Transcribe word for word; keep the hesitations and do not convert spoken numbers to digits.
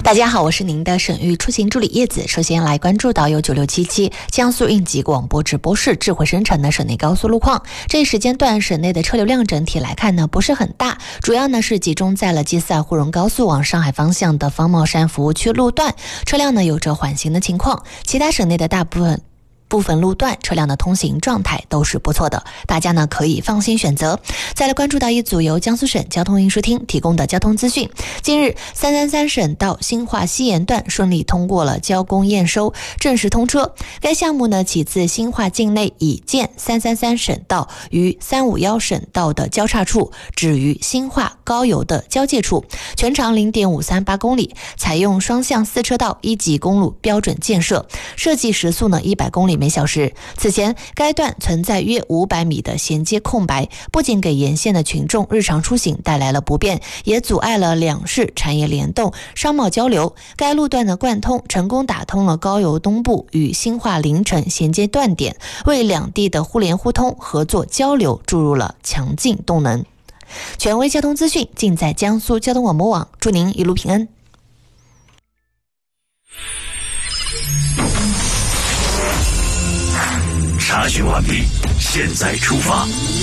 大家好，我是您的省域出行助理叶子。首先来关注到由九六七七江苏应急广播直播室智慧生成的省内高速路况。这一时间段省内的车流量整体来看呢不是很大，主要呢是集中在了 G 四 沪蓉高速往上海方向的方茂山服务区路段，车辆呢有着缓行的情况。其他省内的大部分部分路段车辆的通行状态都是不错的，大家呢可以放心选择。再来关注到一组由江苏省交通运输厅提供的交通资讯。近日三三三省道新化西沿段顺利通过了交工验收，正式通车。该项目呢起自新化境内已建三三三省道与三五一省道的交叉处，止于新化高邮的交界处，全长 零点五三八公里，采用双向四车道一级公路标准建设，设计时速呢一百公里每小时。此前该段存在约五百米的衔接空白，不仅给沿线的群众日常出行带来了不便，也阻碍了两市产业联动、商贸交流。该路段的贯通成功打通了高邮东部与新化凌晨衔接断点，为两地的互联互通、合作交流注入了强劲动能。权威交通资讯尽在江苏交通广播网，祝您一路平安。 查询完毕，现在出发。